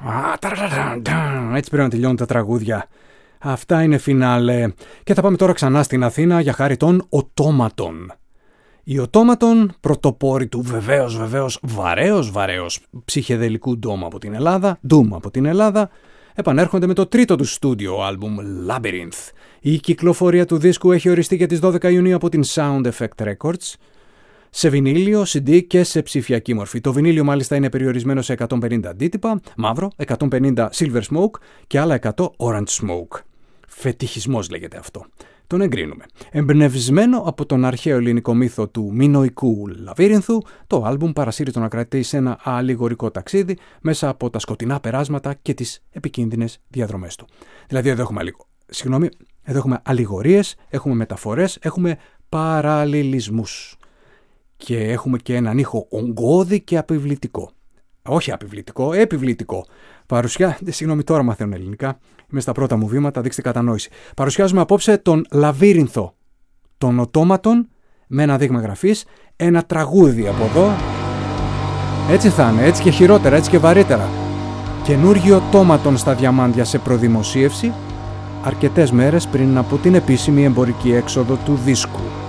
Έτσι πρέπει να τελειώνουν τα τραγούδια. Αυτά είναι φινάλε. Και θα πάμε τώρα ξανά στην Αθήνα για χάρη των Οτόματων. Οι Οτόματων, πρωτοπόροι του βεβαίως βαρέως ψυχεδελικού Doom από την Ελλάδα, επανέρχονται με το τρίτο του στούντιο άλμπουμ Labyrinth. Η κυκλοφορία του δίσκου έχει οριστεί για τις 12 Ιουνίου από την Sound Effect Records, σε βινίλιο, CD και σε ψηφιακή μορφή. Το βινίλιο μάλιστα είναι περιορισμένο σε 150 αντίτυπα, μαύρο, 150 Silver Smoke και άλλα 100 Orange Smoke. Φετιχισμός λέγεται αυτό. Τον εγκρίνουμε. Εμπνευσμένο από τον αρχαίο ελληνικό μύθο του μινωικού Λαβύρινθου, το άλμπουμ παρασύρει τον ακροατή σε ένα αλληγορικό ταξίδι μέσα από τα σκοτεινά περάσματα και τις επικίνδυνες διαδρομές του. Δηλαδή εδώ έχουμε αλληγορίες, έχουμε μεταφορές, έχουμε παραλληλισμούς. Και έχουμε και έναν ήχο ογκώδη και επιβλητικό. Όχι επιβλητικό, επιβλητικό. Τώρα μαθαίνω ελληνικά. Είμαι στα πρώτα μου βήματα, δείξτε κατανόηση. Παρουσιάζουμε απόψε τον Λαβύρινθο των Οτόματων με ένα δείγμα γραφής, ένα τραγούδι από εδώ. Έτσι θα είναι, έτσι και χειρότερα, έτσι και βαρύτερα. Καινούργιο Οτόματων στα διαμάντια σε προδημοσίευση, αρκετές μέρες πριν από την επίσημη εμπορική έξοδο του δίσκου.